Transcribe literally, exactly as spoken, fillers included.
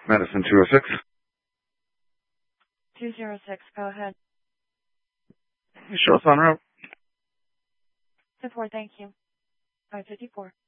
Medicine two oh six. two oh six, go ahead. Show us on route. ten four, thank you. five fifty-four.